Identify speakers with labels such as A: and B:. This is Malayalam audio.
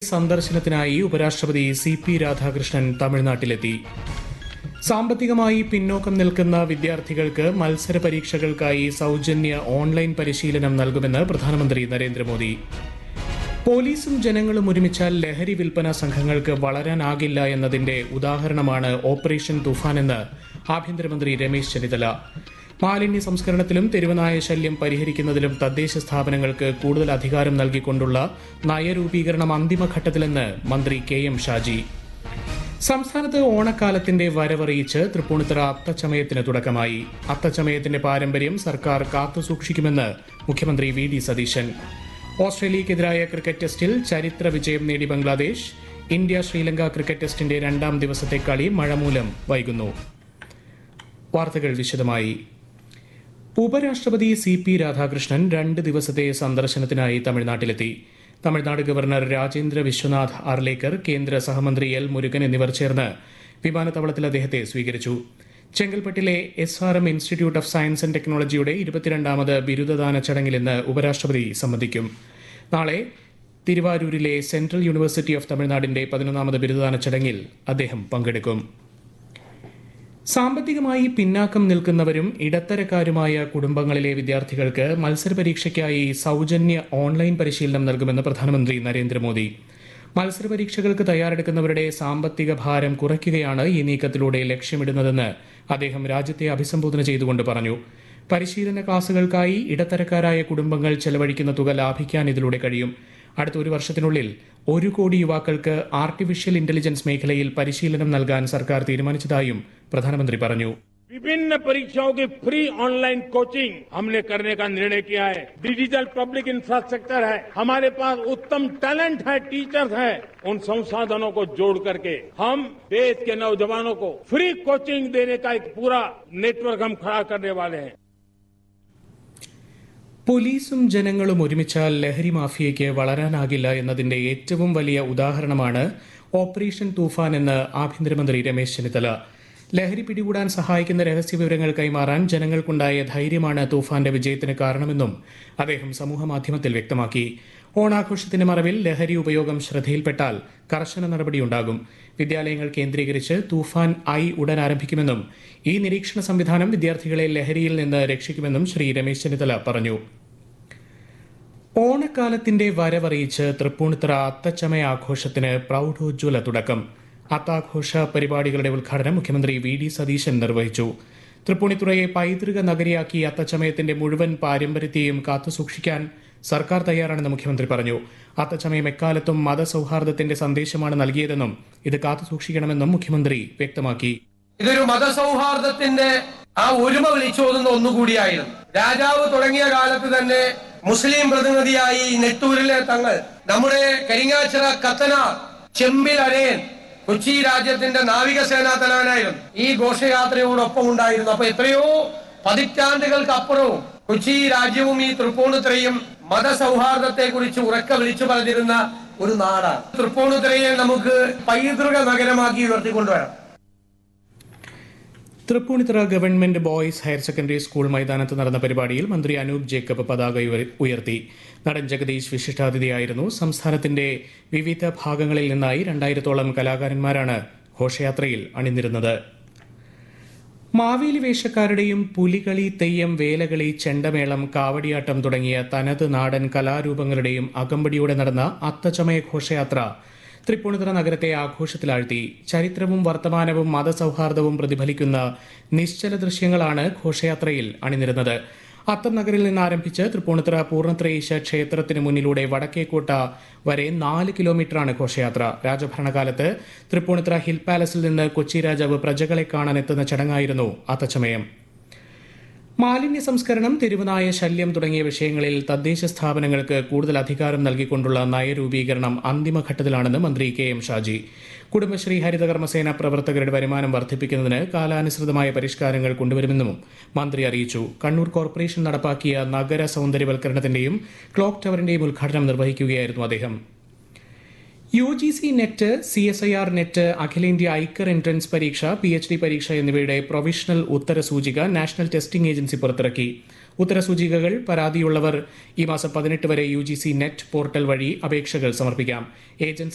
A: സന്ദർശനത്തിനായി ഉപരാഷ്ട്രപതി സി.പി. രാധാകൃഷ്ണൻ തമിഴ്നാട്ടിലെത്തി. സാമ്പത്തികമായി പിന്നോക്കം നിൽക്കുന്ന വിദ്യാർത്ഥികൾക്ക് മത്സര പരീക്ഷകൾക്കായി സൗജന്യ ഓൺലൈൻ പരിശീലനം നൽകുമെന്ന് പ്രധാനമന്ത്രി നരേന്ദ്രമോദി. പോലീസും ജനങ്ങളും ഒരുമിച്ചാൽ ലഹരി വിൽപ്പന സംഘങ്ങൾക്ക് വളരാനാകില്ല എന്നതിന്റെ ഉദാഹരണമാണ് ഓപ്പറേഷൻ തുഫാനെന്ന് ആഭ്യന്തരമന്ത്രി രമേശ് ചെന്നിത്തല. മാലിന്യ സംസ്കരണത്തിലും തെരുവുനായ ശല്യം പരിഹരിക്കുന്നതിലും തദ്ദേശ സ്ഥാപനങ്ങൾക്ക് കൂടുതൽ അധികാരം നൽകിക്കൊണ്ടുള്ള നയരൂപീകരണം അന്തിമഘട്ടത്തിലെന്ന് മന്ത്രി കെ.എം. ഷാജി. സംസ്ഥാനത്ത് ഓണക്കാലത്തിന്റെ വരവറിയിച്ച് തൃപ്പൂണിത്തുറ അത്തച്ചമയത്തിന് തുടക്കമായി. അത്തച്ചമയത്തിന്റെ പാരമ്പര്യം സർക്കാർ കാത്തുസൂക്ഷിക്കുമെന്ന് മുഖ്യമന്ത്രി വി.ഡി. സതീശൻ. ഓസ്ട്രേലിയക്കെതിരായ ക്രിക്കറ്റ് ടെസ്റ്റിൽ ചരിത്ര വിജയം നേടി ബംഗ്ലാദേശ്. ഇന്ത്യ ശ്രീലങ്ക ക്രിക്കറ്റ് ടെസ്റ്റിന്റെ 2ാം ദിവസത്തെ കളി മഴ മൂലം വൈകുന്നു. വാർത്തകൾ വിശദമായി. ഉപരാഷ്ട്രപതി സി.പി. രാധാകൃഷ്ണൻ 2 ദിവസത്തെ സന്ദർശനത്തിനായി തമിഴ്നാട്ടിലെത്തി. തമിഴ്നാട് ഗവർണർ രാജേന്ദ്ര വിശ്വനാഥ് ആർലേക്കർ, കേന്ദ്ര സഹമന്ത്രി എൽ. മുരുകൻ എന്നിവർ ചേർന്ന് വിമാനത്താവളത്തിൽ അദ്ദേഹത്തെ സ്വീകരിച്ചു. ചെങ്കൽപ്പെട്ടിലെ SRM institute of science and ടെക്നോളജിയുടെ 22ാമത് ബിരുദദാന ചടങ്ങിൽ ഇന്ന് ഉപരാഷ്ട്രപതി സംബന്ധിക്കും. നാളെ തിരുവാരൂരിലെ സെൻട്രൽ യൂണിവേഴ്സിറ്റി ഓഫ് തമിഴ്നാടിന്റെ 11ാമത് ബിരുദദാന ചടങ്ങിൽ അദ്ദേഹം പങ്കെടുക്കും. സാമ്പത്തികമായി പിന്നാക്കം നിൽക്കുന്നവരും ഇടത്തരക്കാരുമായ കുടുംബങ്ങളിലെ വിദ്യാർത്ഥികൾക്ക് മത്സരപരീക്ഷയ്ക്കായി സൗജന്യ ഓൺലൈൻ പരിശീലനം നൽകുമെന്ന് പ്രധാനമന്ത്രി നരേന്ദ്രമോദി. മത്സരപരീക്ഷകൾക്ക് തയ്യാറെടുക്കുന്നവരുടെ സാമ്പത്തിക ഭാരം കുറയ്ക്കുകയാണ് ഈ നീക്കത്തിലൂടെ ലക്ഷ്യമിടുന്നതെന്ന് അദ്ദേഹം രാജ്യത്തെ അഭിസംബോധന ചെയ്തുകൊണ്ട് പറഞ്ഞു. പരിശീലന ക്ലാസുകൾക്കായി ഇടത്തരക്കാരായ കുടുംബങ്ങൾ ചെലവഴിക്കുന്ന തുക ലാഭിക്കാൻ ഇതിലൂടെ കഴിയും. അടുത്ത 1 വർഷത്തിനുള്ളിൽ 1 കോടി യുവാക്കൾക്ക് ആർട്ടിഫിഷ്യൽ ഇന്റലിജൻസ് മേഖലയിൽ പരിശീലനം നൽകാൻ സർക്കാർ തീരുമാനിച്ചതായും പ്രധാനമന്ത്രി പറഞ്ഞു.
B: विभिन्न परीक्षाओं की फ्री ऑनलाइन कोचिंग हमने करने का निर्णय किया है. डिजिटल पब्लिक इंफ्रास्ट्रक्चर है, हमारे पास उत्तम टैलेंट है, टीचर्स हैं. उन संसाधनों को जोड़ करके हम देश के नौजवानों को फ्री कोचिंग देने का एक पूरा नेटवर्क हम खड़ा करने वाले हैं.
A: പോലീസും ജനങ്ങളും ഒരുമിച്ചാൽ ലഹരി മാഫിയയ്ക്ക് വളരാനാകില്ല എന്നതിന്റെ ഏറ്റവും വലിയ ഉദാഹരണമാണ് ഓപ്പറേഷൻ തൂഫാൻ എന്ന് ആഭ്യന്തരമന്ത്രി രമേശ് ചെന്നിത്തല. ലഹരി പിടികൂടാൻ സഹായിക്കുന്ന രഹസ്യവിവരങ്ങൾ കൈമാറാൻ ജനങ്ങൾക്കുണ്ടായ ധൈര്യമാണ് തൂഫാന്റെ വിജയത്തിന് കാരണമെന്നും അദ്ദേഹം സമൂഹമാധ്യമത്തിൽ വ്യക്തമാക്കി. ഓണാഘോഷത്തിന്റെ മറവിൽ ലഹരി ഉപയോഗം ശ്രദ്ധയിൽപ്പെട്ടാൽ കർശന നടപടിയുണ്ടാകും. വിദ്യാലയങ്ങൾ കേന്ദ്രീകരിച്ച് തൂഫാൻ ഉടൻ ആരംഭിക്കുമെന്നും ഈ നിരീക്ഷണ സംവിധാനം വിദ്യാർത്ഥികളെ ലഹരിയിൽ നിന്ന് രക്ഷിക്കുമെന്നും ശ്രീ രമേശ് ചെന്നിത്തല പറഞ്ഞു. ഓണക്കാലത്തിന്റെ വരവറിയിച്ച് തൃപ്പൂണിത്തുറ അത്തച്ചമയ ആഘോഷത്തിന് പ്രൌഢോജ്വല തുടക്കം. അത്താഘോഷ പരിപാടികളുടെ ഉദ്ഘാടനം മുഖ്യമന്ത്രി വി.ഡി. സതീശൻ നിർവഹിച്ചു. തൃപ്പൂണിത്തുറയെ പൈതൃക നഗരിയാക്കി അത്തച്ചമയത്തിന്റെ മുഴുവൻ പാരമ്പര്യത്തെയും കാത്തുസൂക്ഷിക്കാൻ സർക്കാർ തയ്യാറാണെന്ന് മുഖ്യമന്ത്രി പറഞ്ഞു. അത്തച്ചമയം എക്കാലത്തും മതസൌഹാർദ്ദത്തിന്റെ സന്ദേശമാണ് നൽകിയതെന്നും ഇത് കാത്തുസൂക്ഷിക്കണമെന്നും മുഖ്യമന്ത്രി വ്യക്തമാക്കി.
C: ഇതൊരു മതസൌഹാർദ്ദത്തിന്റെ ഒരുമ വിളിച്ചോതുന്ന ഒന്നുകൂടിയായിരുന്നു. രാജാവ് തുടങ്ങിയ കാലത്ത് തന്നെ മുസ്ലിം പ്രതിനിധിയായി നെട്ടൂരിലെ തങ്ങൾ, നമ്മുടെ കരിങ്ങാച്ചിറ കത്തനാർ, ചെമ്പിൽ അരയൻ കൊച്ചി രാജ്യത്തിന്റെ നാവികസേനാ തലവനായിരുന്നു. ഈ ഘോഷയാത്രയോടൊപ്പം ഉണ്ടായിരുന്നു. അപ്പൊ എത്രയോ പതിറ്റാണ്ടുകൾക്ക് അപ്പുറവും കൊച്ചി രാജ്യവും ഈ തൃപ്പൂണിത്തുറയും മതസൗഹാർദ്ദത്തെ കുറിച്ച് ഉറക്കെ വിളിച്ചു പറഞ്ഞിരുന്ന ഒരു നാടാണ്. തൃപ്പൂണിത്തുറയെ നമുക്ക് പൈതൃക നഗരമാക്കി ഉയർത്തിക്കൊണ്ടുവരാം.
A: Tripunithura government boys higher secondary school മൈതാനത്ത് നടന്ന പരിപാടിയിൽ മന്ത്രി അനൂപ് ജേക്കബ് പതാക ഉയർത്തി. നടൻ ജഗദീഷ് വിശിഷ്ടാതിഥിയായിരുന്നു. സംസ്ഥാനത്തിന്റെ വിവിധ ഭാഗങ്ങളിൽ നിന്നായി 2000-ഓളം കലാകാരന്മാരാണ് ഘോഷയാത്രയിൽ അണിനിരുന്നത്. മാവേലി വേഷക്കാരുടെയും പുലികളി, തെയ്യം, വേലകളി, ചെണ്ടമേളം, കാവടിയാട്ടം തുടങ്ങിയ തനത് നാടൻ കലാരൂപങ്ങളുടെയും അകമ്പടിയോടെ നടന്ന അത്തച്ചമയ ഘോഷയാത്ര തൃപ്പൂണിത്തുറ നഗരത്തെ ആഘോഷത്തിലാഴ്ത്തി. ചരിത്രവും വർത്തമാനവും മതസൌഹാർദ്ദവും പ്രതിഫലിക്കുന്ന നിശ്ചല ദൃശ്യങ്ങളാണ് ഘോഷയാത്രയിൽ അണിനിരുന്നത്. അത്തം നഗറിൽ നിന്ന് ആരംഭിച്ച് തൃപ്പൂണിത്തുറ പൂർണ്ണത്രയീശ ക്ഷേത്രത്തിന് മുന്നിലൂടെ വടക്കേക്കോട്ട വരെ 4 കിലോമീറ്ററാണ് ഘോഷയാത്ര. രാജഭരണകാലത്ത് തൃപ്പൂണിത്തുറ ഹിൽ പാലസിൽ നിന്ന് കൊച്ചി രാജാവ് പ്രജകളെ കാണാനെത്തുന്ന ചടങ്ങായിരുന്നു അത്തച്ചമയം. മാലിന്യ സംസ്കരണം, തെരുവുനായ ശല്യം തുടങ്ങിയ വിഷയങ്ങളിൽ തദ്ദേശ സ്ഥാപനങ്ങൾക്ക് കൂടുതൽ അധികാരം നൽകിക്കൊണ്ടുള്ള നയരൂപീകരണം അന്തിമഘട്ടത്തിലാണെന്ന് മന്ത്രി കെ.എം. ഷാജി. കുടുംബശ്രീ, ഹരിതകർമ്മസേന പ്രവർത്തകരുടെ വരുമാനം വർദ്ധിപ്പിക്കുന്നതിന് കാലാനുസൃതമായ പരിഷ്കാരങ്ങൾ കൊണ്ടുവരുമെന്നും മന്ത്രി അറിയിച്ചു. കണ്ണൂർ കോർപ്പറേഷൻ നടപ്പാക്കിയ നഗര സൌന്ദര്യവൽക്കരണത്തിന്റെയും ക്ലോക്ക് ടവറിന്റെയും ഉദ്ഘാടനം നിർവഹിക്കുകയായിരുന്നു അദ്ദേഹം. UGC നെറ്റ്, CSIR നെറ്റ്, അഖിലേന്ത്യാ ഐക്കർ എൻട്രൻസ് പരീക്ഷ, PhD പരീക്ഷ എന്നിവയുടെ പ്രൊവിഷണൽ ഉത്തരസൂചിക നാഷണൽ ടെസ്റ്റിംഗ് ഏജൻസി പുറത്തിറക്കി. ഉത്തരസൂചികകൾ പരാതിയുള്ളവർ ഈ മാസം 18 വരെ UGC നെറ്റ് പോർട്ടൽ വഴി അപേക്ഷകൾ സമർപ്പിക്കാം. ഏജൻസി